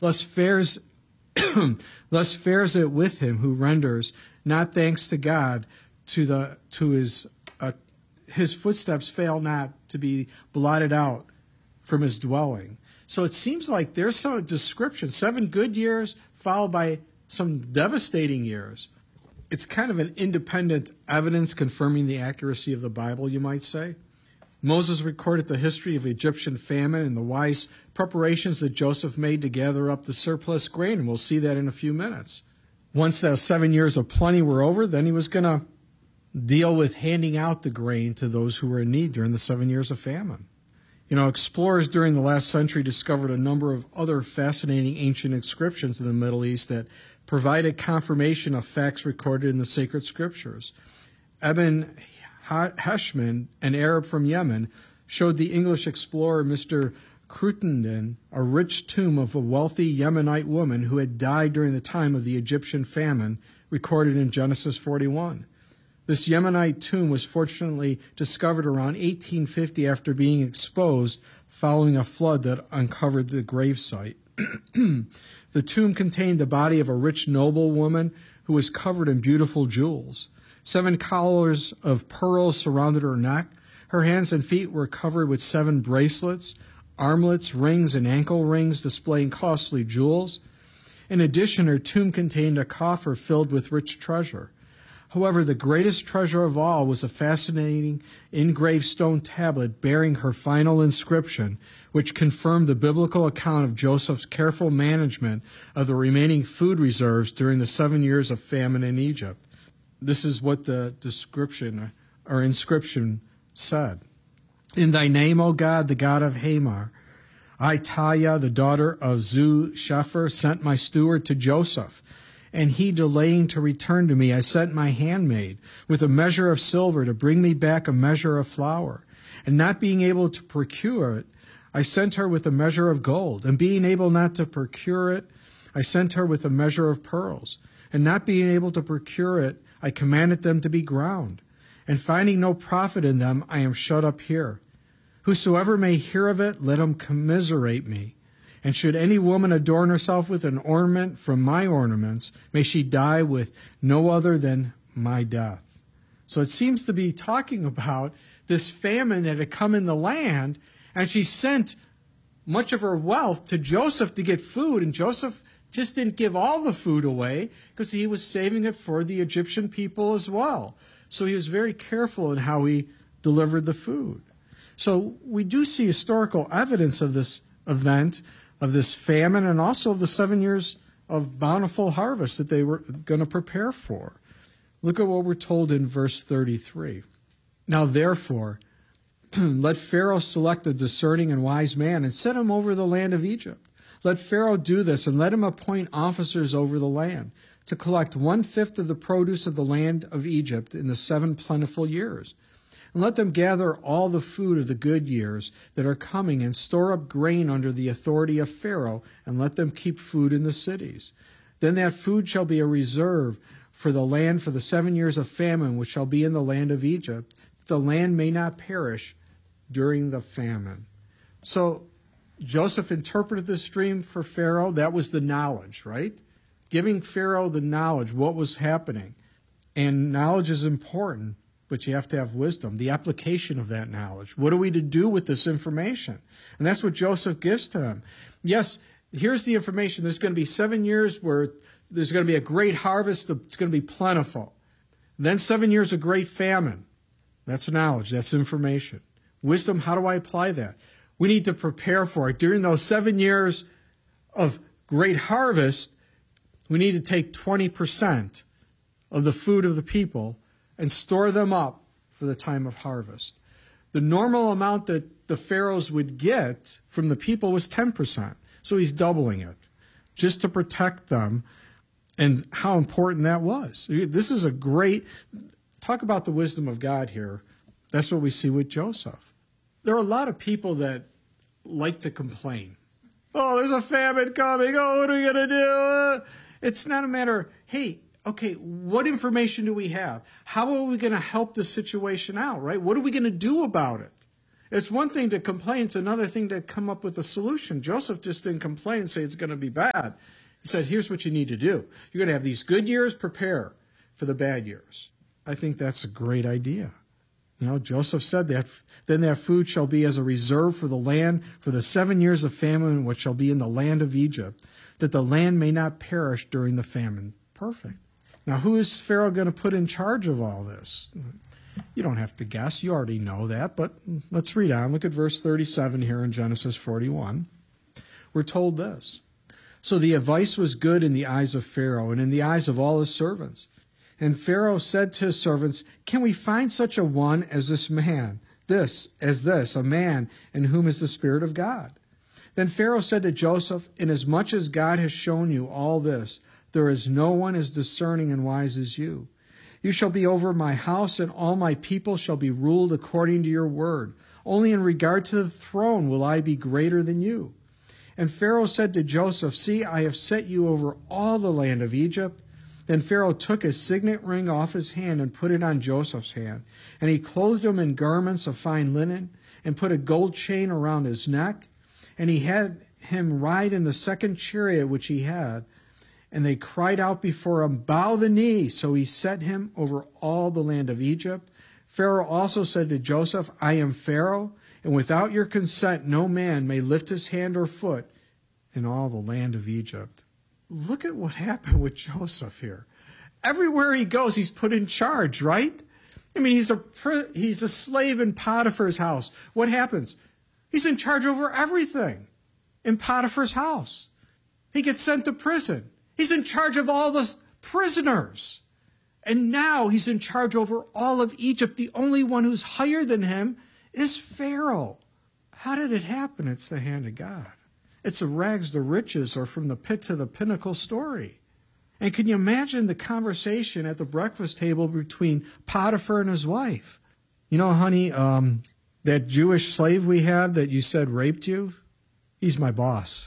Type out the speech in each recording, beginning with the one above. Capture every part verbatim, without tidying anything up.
Thus fares, thus fares it with him who renders not thanks to God, to the to his uh, his footsteps fail not to be blotted out from his dwelling. So it seems like there's some description, seven good years followed by some devastating years. It's kind of an independent evidence confirming the accuracy of the Bible, you might say. Moses recorded the history of Egyptian famine and the wise preparations that Joseph made to gather up the surplus grain, and we'll see that in a few minutes. Once those seven years of plenty were over, then he was going to deal with handing out the grain to those who were in need during the seven years of famine. You know, explorers during the last century discovered a number of other fascinating ancient inscriptions in the Middle East that provided confirmation of facts recorded in the sacred scriptures. Ibn Hashman, an Arab from Yemen, showed the English explorer Mister Cruttenden a rich tomb of a wealthy Yemenite woman who had died during the time of the Egyptian famine, recorded in Genesis forty-one. This Yemenite tomb was fortunately discovered around eighteen fifty after being exposed following a flood that uncovered the gravesite. The tomb contained the body of a rich noblewoman who was covered in beautiful jewels. Seven collars of pearls surrounded her neck. Her hands and feet were covered with seven bracelets, armlets, rings, and ankle rings displaying costly jewels. In addition, her tomb contained a coffer filled with rich treasure. However, the greatest treasure of all was a fascinating engraved stone tablet bearing her final inscription, which confirmed the biblical account of Joseph's careful management of the remaining food reserves during the seven years of famine in Egypt. This is what the description or inscription said. In thy name, O God, the God of Hamar, I, Taya, the daughter of Zu Shepher, sent my steward to Joseph. And he, delaying to return to me, I sent my handmaid with a measure of silver to bring me back a measure of flour. And not being able to procure it, I sent her with a measure of gold. And being able not to procure it, I sent her with a measure of pearls. And not being able to procure it, I commanded them to be ground. And finding no profit in them, I am shut up here. Whosoever may hear of it, let him commiserate me. And should any woman adorn herself with an ornament from my ornaments, may she die with no other than my death. So it seems to be talking about this famine that had come in the land, and she sent much of her wealth to Joseph to get food, and Joseph just didn't give all the food away because he was saving it for the Egyptian people as well. So he was very careful in how he delivered the food. So we do see historical evidence of this event, of this famine, and also of the seven years of bountiful harvest that they were going to prepare for. Look at what we're told in verse thirty-three. Now therefore, let Pharaoh select a discerning and wise man and set him over the land of Egypt. Let Pharaoh do this, and let him appoint officers over the land to collect one-fifth of the produce of the land of Egypt in the seven plentiful years. And let them gather all the food of the good years that are coming and store up grain under the authority of Pharaoh, and let them keep food in the cities. Then that food shall be a reserve for the land for the seven years of famine which shall be in the land of Egypt, that the land may not perish during the famine. So Joseph interpreted this dream for Pharaoh. That was the knowledge, right? Giving Pharaoh the knowledge, what was happening. And knowledge is important, but you have to have wisdom, the application of that knowledge. What are we to do with this information? And that's what Joseph gives to him. Yes, here's the information. There's going to be seven years where there's going to be a great harvest. It's going to be plentiful. Then seven years of great famine. That's knowledge. That's information. Wisdom, how do I apply that? We need to prepare for it. During those seven years of great harvest, we need to take twenty percent of the food of the people and store them up for the time of harvest. The normal amount that the pharaohs would get from the people was ten percent. So he's doubling it just to protect them, and how important that was. This is a great, talk about the wisdom of God here. That's what we see with Joseph. There are a lot of people that like to complain. Oh, there's a famine coming. Oh, what are we going to do? It's not a matter, hey, okay, what information do we have? How are we going to help the situation out, right? What are we going to do about it? It's one thing to complain. It's another thing to come up with a solution. Joseph just didn't complain and say it's going to be bad. He said, here's what you need to do. You're going to have these good years. Prepare for the bad years. I think that's a great idea. You know, Joseph said that, then that food shall be as a reserve for the land for the seven years of famine, which shall be in the land of Egypt, that the land may not perish during the famine. Perfect. Now, who is Pharaoh going to put in charge of all this? You don't have to guess. You already know that. But let's read on. Look at verse thirty-seven here in Genesis forty-one. We're told this. So the advice was good in the eyes of Pharaoh and in the eyes of all his servants. And Pharaoh said to his servants, can we find such a one as this man, this, as this, a man in whom is the Spirit of God? Then Pharaoh said to Joseph, inasmuch as God has shown you all this, there is no one as discerning and wise as you. You shall be over my house, and all my people shall be ruled according to your word. Only in regard to the throne will I be greater than you. And Pharaoh said to Joseph, see, I have set you over all the land of Egypt. Then Pharaoh took his signet ring off his hand and put it on Joseph's hand. And he clothed him in garments of fine linen and put a gold chain around his neck. And he had him ride in the second chariot which he had. And they cried out before him, bow the knee. So he set him over all the land of Egypt. Pharaoh also said to Joseph, I am Pharaoh, and without your consent no man may lift his hand or foot in all the land of Egypt. Look at what happened with Joseph here. Everywhere he goes, he's put in charge, right? I mean, he's a he's a slave in Potiphar's house. What happens? He's in charge over everything in Potiphar's house. He gets sent to prison. He's in charge of all the prisoners. And now he's in charge over all of Egypt. The only one who's higher than him is Pharaoh. How did it happen? It's the hand of God. It's a rags to riches or from the pit to the pinnacle story. And can you imagine the conversation at the breakfast table between Potiphar and his wife? You know, honey, um, that Jewish slave we had that you said raped you, he's my boss.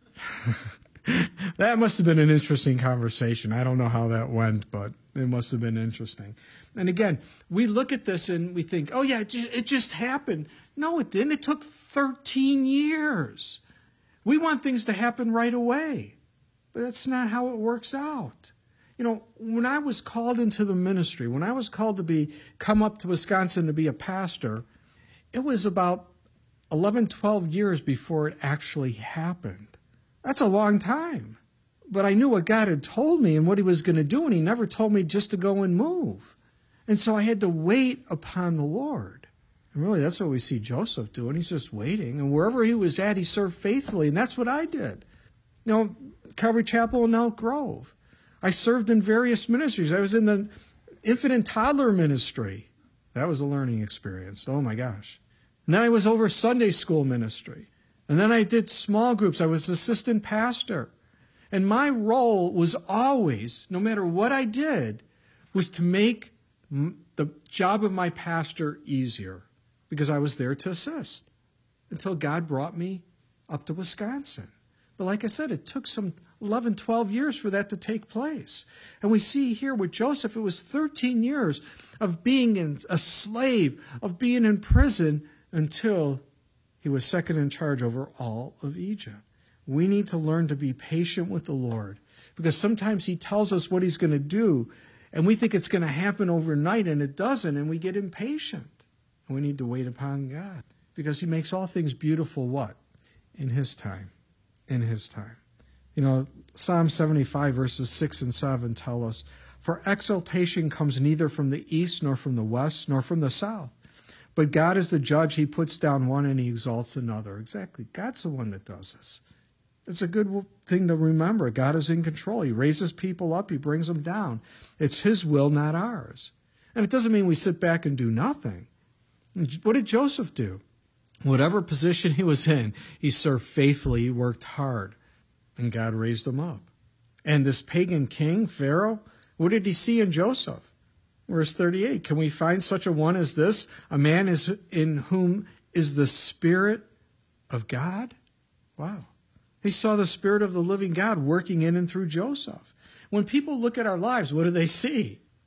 That must have been an interesting conversation. I don't know how that went, but it must have been interesting. And again, we look at this and we think, oh yeah, it just, it just happened. No, it didn't. It took thirteen years. We want things to happen right away, but that's not how it works out. You know, when I was called into the ministry, when I was called to be come up to Wisconsin to be a pastor, it was about eleven, twelve years before it actually happened. That's a long time. But I knew what God had told me and what he was going to do, and he never told me just to go and move. And so I had to wait upon the Lord. And really, that's what we see Joseph doing. He's just waiting. And wherever he was at, he served faithfully. And that's what I did. You know, Calvary Chapel in Elk Grove. I served in various ministries. I was in the infant and toddler ministry. That was a learning experience. Oh, my gosh. And then I was over Sunday school ministry. And then I did small groups. I was assistant pastor. And my role was always, no matter what I did, was to make the job of my pastor easier, because I was there to assist until God brought me up to Wisconsin. But like I said, it took some eleven, twelve years for that to take place. And we see here with Joseph, it was thirteen years of being a slave, of being in prison, until he was second in charge over all of Egypt. We need to learn to be patient with the Lord, because sometimes he tells us what he's going to do, and we think it's going to happen overnight, and it doesn't, and we get impatient. We need to wait upon God, because he makes all things beautiful, what? In his time. In his time. You know, Psalm seventy-five verses six and seven tell us, for exaltation comes neither from the east, nor from the west, nor from the south. But God is the judge. He puts down one and he exalts another. Exactly. God's the one that does this. It's a good thing to remember. God is in control. He raises people up. He brings them down. It's his will, not ours. And it doesn't mean we sit back and do nothing. What did Joseph do? Whatever position he was in, he served faithfully. He worked hard. And God raised him up. And this pagan king, Pharaoh, what did he see in Joseph? Verse thirty-eight, can we find such a one as this? A man is in whom is the Spirit of God? Wow. He saw the Spirit of the living God working in and through Joseph. When people look at our lives, what do they see?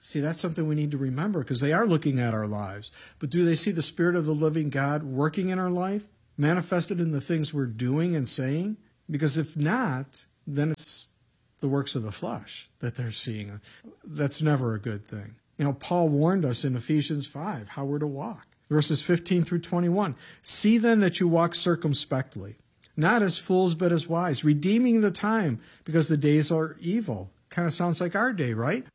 See, that's something we need to remember because they are looking at our lives. But do they see the Spirit of the living God working in our life, manifested in the things we're doing and saying? Because if not, then it's the works of the flesh that they're seeing. That's never a good thing. You know, Paul warned us in Ephesians five how we're to walk. Verses fifteen through twenty-one. See then that you walk circumspectly, not as fools but as wise, redeeming the time because the days are evil. Kind of sounds like our day, right?